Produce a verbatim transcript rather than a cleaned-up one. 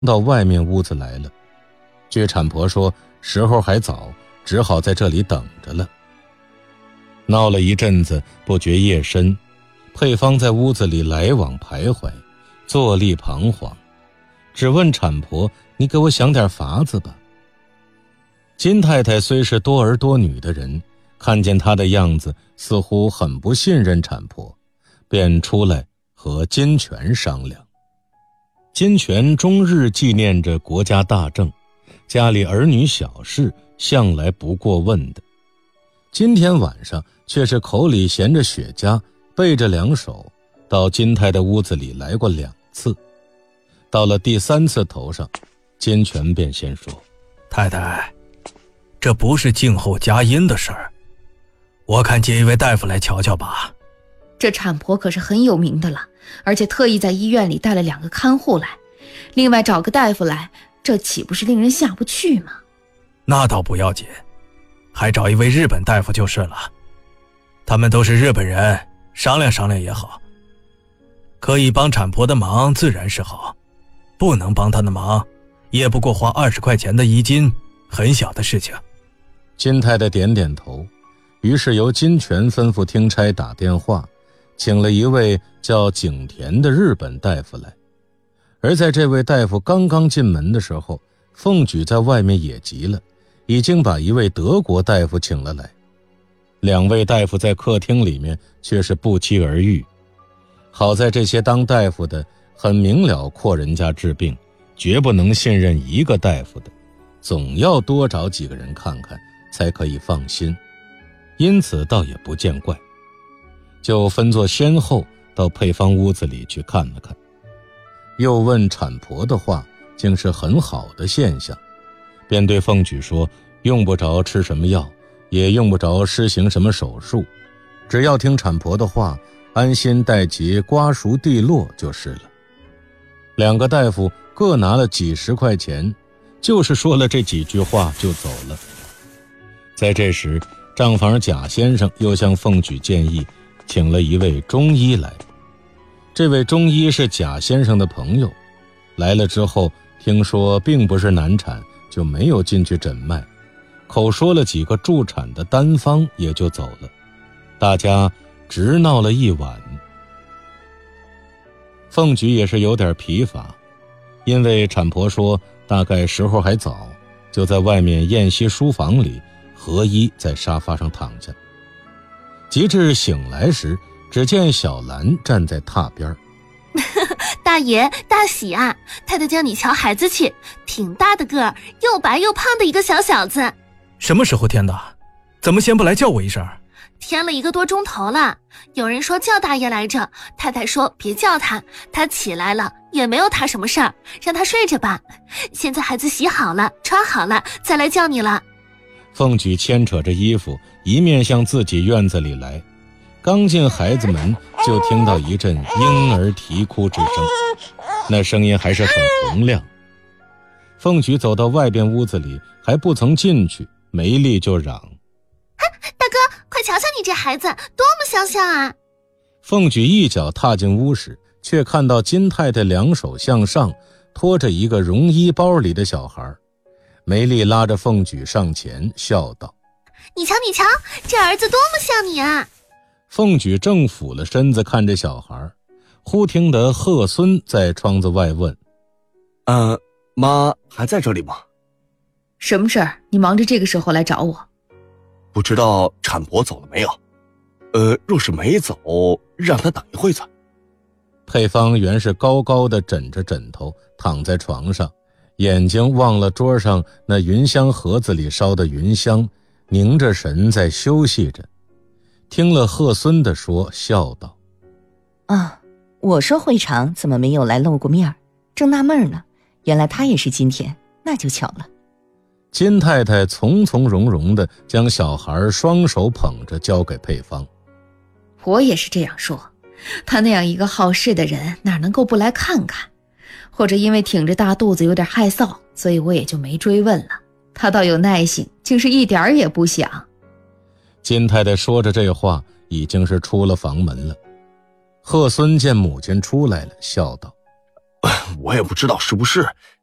到外面屋子来了。据产婆说，时候还早，只好在这里等着了。闹了一阵子，不觉夜深，配方在屋子里来往徘徊，坐立彷徨，只问产婆：“你给我想点法子吧。”金太太虽是多儿多女的人，看见她的样子，似乎很不信任产婆，便出来和金泉商量。金泉终日纪念着国家大政，家里儿女小事向来不过问的。今天晚上却是口里衔着雪茄，背着两手，到金太太屋子里来过两次。到了第三次头上，金泉便先说：“ 太太，这不是静候佳音的事儿，我看接一位大夫来瞧瞧吧。” 这产婆可是很有名的了，而且特意在医院里带了两个看护来，另外找个大夫来，这岂不是令人下不去吗？ 那倒不要紧，还找一位日本大夫就是了。他们都是日本人，商量商量也好。可以帮产婆的忙自然是好，不能帮她的忙，也不过花二十块钱的衣金，很小的事情。 金太太点点头，于是由金泉吩咐听差打电话，请了一位叫景田的日本大夫来。而在这位大夫刚刚进门的时候，凤举在外面也急了，已经把一位德国大夫请了来。两位大夫在客厅里面却是不期而遇。好在这些当大夫的很明了阔人家治病，绝不能信任一个大夫的，总要多找几个人看看，才可以放心。因此倒也不见怪，就分作先后到配方屋子里去看了看。又问产婆的话，竟是很好的现象，便对凤举说，用不着吃什么药，也用不着施行什么手术，只要听产婆的话，安心待其瓜熟蒂落就是了。两个大夫各拿了几十块钱，就是说了这几句话就走了。在这时，账房贾先生又向凤举建议，请了一位中医来。这位中医是贾先生的朋友，来了之后听说并不是难产，就没有进去诊脉，口说了几个助产的单方也就走了。大家直闹了一晚。凤举也是有点疲乏，因为产婆说大概时候还早，就在外面宴席书房里合衣在沙发上躺下。及至醒来时，只见小兰站在榻边。 大爷大喜啊，太太叫你瞧孩子去，挺大的个儿，又白又胖的一个小小子。 什么时候添的？怎么先不来叫我一声？ 添了一个多钟头了，有人说叫大爷来着，太太说别叫他，他起来了，也没有他什么事儿，让他睡着吧。现在孩子洗好了穿好了，再来叫你了。 凤举牵扯着衣服，一面向自己院子里来，刚进孩子门，就听到一阵婴儿啼哭之声，那声音还是很洪亮。凤举走到外边屋子里，还不曾进去，没力就嚷：“ 大哥，快瞧瞧你这孩子，多么香香啊！” 凤举一脚踏进屋时，却看到金太太两手向上，拖着一个绒衣包里的小孩。梅丽拉着凤举上前，笑道：“ 你瞧你瞧，这儿子多么像你啊！” 凤举正俯了身子看着小孩，忽听得贺孙在窗子外问：“ 呃，妈还在这里吗？”“ 什么事儿？你忙着这个时候来找我？”“ 不知道产婆走了没有？呃，若是没走，让她等一会子。” 配方原是高高的枕着枕头躺在床上，眼睛望了桌上那云香盒子里烧的云香，凝着神在休息着。听了贺孙的说，笑道：“ 啊，我说会长怎么没有来露过面，正纳闷呢，原来他也是今天，那就巧了。” 金太太从从容容地将小孩双手捧着交给配方。 “我也是这样说，他那样一个好事的人，哪能够不来看看？或者因为挺着大肚子有点害臊，所以我也就没追问了。他倒有耐性，竟是一点儿也不想。” 金太太说着这话，已经是出了房门了。贺孙见母亲出来了，笑道：“ 我也不知道是不是，